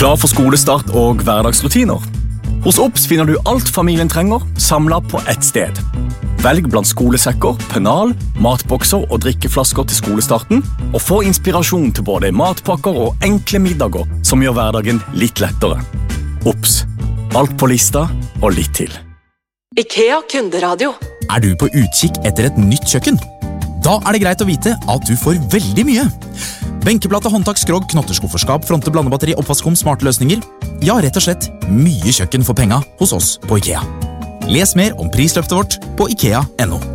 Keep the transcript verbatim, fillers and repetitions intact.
Klar for skolestart og hverdagsrutiner? Hos Obs finner du alt familien trenger, samlet på ett sted. Velg blant skolesekker, pennal, matbokser og drikkeflasker til skolestarten, og få inspirasjon til både matpakker og enkle middager som gjør hverdagen litt lettere. Obs. Alt på lista og litt til. IKEA kunderadio. Er du på utkikk etter et nytt kjøkken? Da er det greit å vite at du får veldig mye. Benkeplate, håndtak, skrogg, knotterskufferskap, fronte, blandebatteri, oppvaskkom, smarte løsninger. Ja, rett og slett mye kjøkken for penga hos oss på IKEA. Les mer om prisløftet vårt på ikea punktum no.